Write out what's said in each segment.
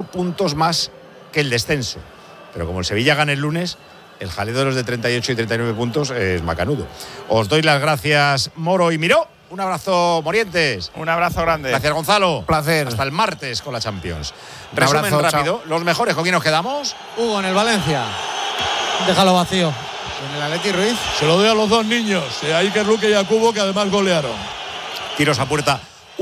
puntos más que el descenso. Pero como el Sevilla gana el lunes, el jaleo de los de 38 y 39 puntos es macanudo. Os doy las gracias, Moro y Miró. Un abrazo, Morientes. Un abrazo grande. Gracias, Gonzalo. Placer. Hasta el martes con la Champions. Un Resumen abrazo, rápido. chao. Los mejores, ¿con quién nos quedamos? Hugo en el Valencia. Déjalo vacío. En el Atleti Ruiz. Se lo doy a los dos niños, a Iker Luque y a Cubo, que además golearon. Tiros a puerta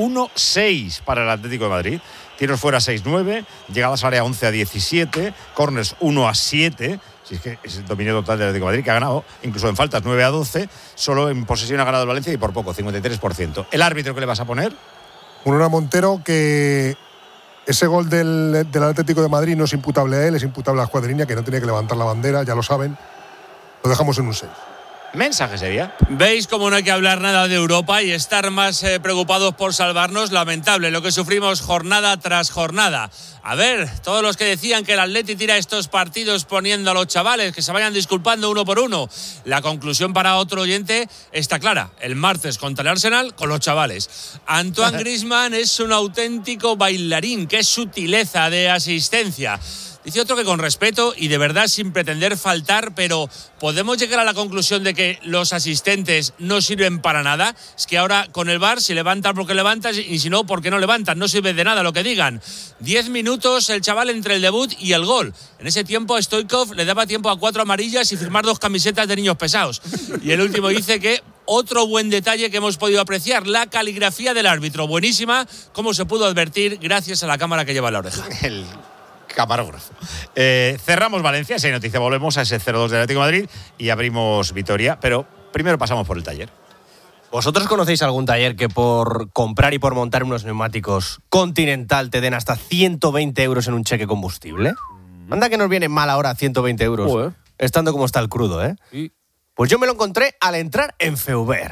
1-6 para el Atlético de Madrid. Tiros fuera 6-9. Llegadas al área 11-17. Corners 1-7. Si es que es el dominio total del Atlético de Madrid, que ha ganado, incluso en faltas 9-12. Solo en posesión ha ganado el Valencia y por poco, 53%. ¿El árbitro qué le vas a poner? Unona Montero, que ese gol del Atlético de Madrid no es imputable a él, es imputable a la escuadrilla, que no tenía que levantar la bandera, ya lo saben. Lo dejamos en un 6. Mensaje sería. ¿Veis cómo no hay que hablar nada de Europa y estar más preocupados por salvarnos? Lamentable lo que sufrimos jornada tras jornada. A ver, todos los que decían que el Atleti tira estos partidos poniendo a los chavales, que se vayan disculpando uno por uno. La conclusión para otro oyente está clara. El martes contra el Arsenal con los chavales. Antoine Griezmann es un auténtico bailarín. Qué sutileza de asistencia. Dice otro que con respeto y de verdad sin pretender faltar, pero ¿podemos llegar a la conclusión de que los asistentes no sirven para nada? Es que ahora con el VAR, si levantan porque levantas y si no, porque no levantan. No sirve de nada lo que digan. 10 minutos el chaval entre el debut y el gol. En ese tiempo Stoichkov le daba tiempo a 4 amarillas y firmar 2 camisetas de niños pesados. Y el último dice que otro buen detalle que hemos podido apreciar, la caligrafía del árbitro. Buenísima, como se pudo advertir gracias a la cámara que lleva en la oreja. El camarógrafo. Cerramos Valencia, si hay noticia volvemos a ese 0-2 del Atlético de Madrid y abrimos Vitoria, pero primero pasamos por el taller. ¿Vosotros conocéis algún taller que por comprar y por montar unos neumáticos Continental te den hasta 120 euros en un cheque combustible? Anda que nos viene mal ahora 120 euros, estando como está el crudo, ¿eh? Sí. Pues yo me lo encontré al entrar en Feuber.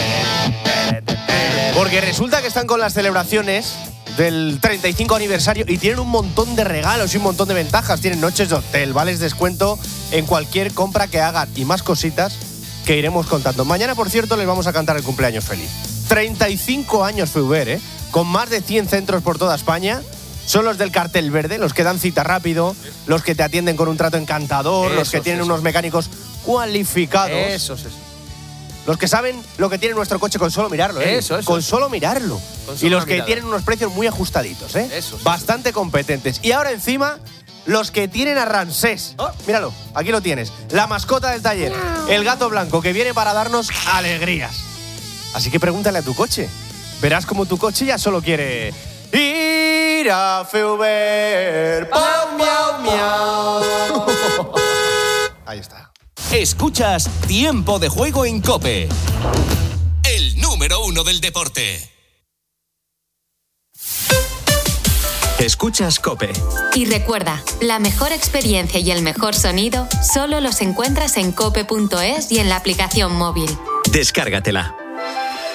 Porque resulta que están con las celebraciones del 35 aniversario y tienen un montón de regalos y un montón de ventajas. Tienen noches de hotel, vales descuento en cualquier compra que hagan y más cositas que iremos contando. Mañana, por cierto, les vamos a cantar el cumpleaños feliz. 35 años Feuber, ¿eh? Con más de 100 centros por toda España. Son los del cartel verde, los que dan cita rápido, los que te atienden con un trato encantador, los que tienen unos mecánicos cualificados. Esos. Los que saben lo que tiene nuestro coche con solo mirarlo, ¿eh? Eso. Con solo mirarlo. Con solo y los que mirada. tienen unos precios muy ajustaditos, ¿eh? Eso. Bastante competentes. Y ahora encima, los que tienen a Ramsés. Oh, míralo, aquí lo tienes. La mascota del taller. El gato blanco que viene para darnos alegrías. Así que pregúntale a tu coche. Verás como tu coche ya solo quiere ir a Feuber. ¡Pau, miau, miau! Ahí está. Escuchas Tiempo de Juego en COPE. El número 1 del deporte. Escuchas COPE. Y recuerda, la mejor experiencia y el mejor sonido solo los encuentras en cope.es y en la aplicación móvil. Descárgatela.